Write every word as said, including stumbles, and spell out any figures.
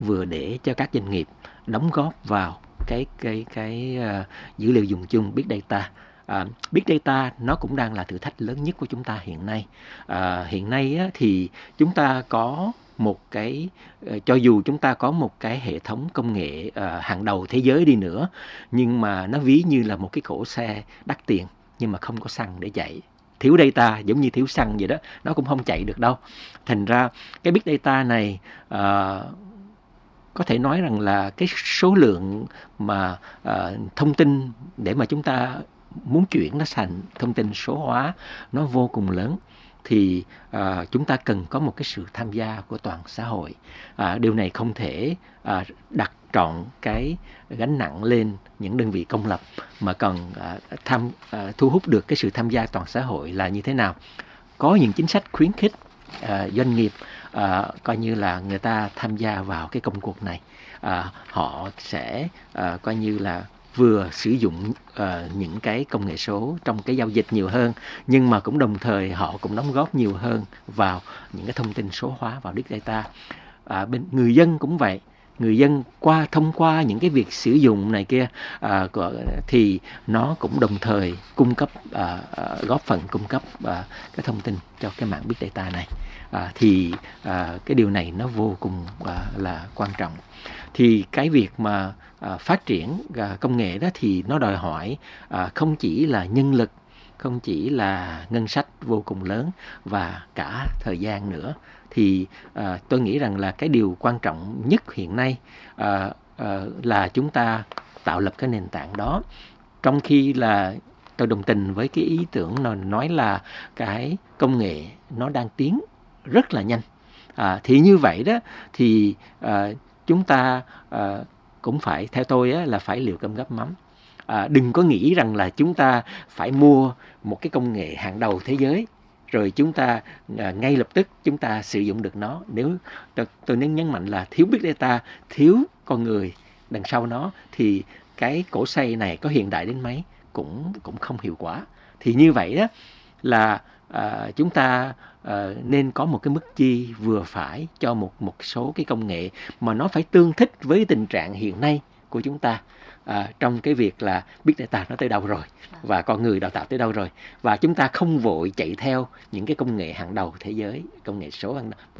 vừa để cho các doanh nghiệp đóng góp vào cái cái cái uh, dữ liệu dùng chung Big Data. Uh, Big Data nó cũng đang là thử thách lớn nhất của chúng ta hiện nay. Uh, hiện nay á, thì chúng ta có một cái uh, cho dù chúng ta có một cái hệ thống công nghệ uh, hàng đầu thế giới đi nữa, nhưng mà nó ví như là một cái cỗ xe đắt tiền nhưng mà không có xăng để chạy. Thiếu data giống như thiếu xăng vậy đó, nó cũng không chạy được đâu. Thành ra cái Big Data này uh, có thể nói rằng là cái số lượng mà uh, thông tin để mà chúng ta muốn chuyển nó thành thông tin số hóa nó vô cùng lớn, thì uh, chúng ta cần có một cái sự tham gia của toàn xã hội. Uh, điều này không thể uh, đặt trọn cái gánh nặng lên những đơn vị công lập, mà cần uh, tham uh, thu hút được cái sự tham gia toàn xã hội là như thế nào? Có những chính sách khuyến khích uh, doanh nghiệp uh, coi như là người ta tham gia vào cái công cuộc này. Uh, họ sẽ uh, coi như là vừa sử dụng uh, những cái công nghệ số trong cái giao dịch nhiều hơn, nhưng mà cũng đồng thời họ cũng đóng góp nhiều hơn vào những cái thông tin số hóa, vào Big Data. Uh, bên người dân cũng vậy. Người dân qua thông qua những cái việc sử dụng này kia à, thì nó cũng đồng thời cung cấp à, góp phần cung cấp à, cái thông tin cho cái mạng Big Data này. À, thì à, cái điều này nó vô cùng à, là quan trọng. Thì cái việc mà à, phát triển à, công nghệ đó thì nó đòi hỏi à, không chỉ là nhân lực, không chỉ là ngân sách vô cùng lớn và cả thời gian nữa. Thì à, tôi nghĩ rằng là cái điều quan trọng nhất hiện nay à, à, là chúng ta tạo lập cái nền tảng đó. Trong khi là tôi đồng tình với cái ý tưởng nói là cái công nghệ nó đang tiến rất là nhanh. À, thì như vậy đó thì à, chúng ta à, cũng phải, theo tôi á, là phải liệu cơm gắp mắm. À, đừng có nghĩ rằng là chúng ta phải mua một cái công nghệ hàng đầu thế giới rồi chúng ta à, ngay lập tức chúng ta sử dụng được nó. Nếu tôi, tôi nên nhấn mạnh là thiếu Big Data, thiếu con người đằng sau nó, thì cái cỗ xe này có hiện đại đến mấy cũng cũng không hiệu quả. Thì như vậy đó là à, chúng ta à, nên có một cái mức chi vừa phải cho một một số cái công nghệ mà nó phải tương thích với tình trạng hiện nay của chúng ta. À, trong cái việc là Big Data nó tới đâu rồi và con người đào tạo tới đâu rồi, và chúng ta không vội chạy theo những cái công nghệ hàng đầu thế giới, công nghệ số hàng đầu,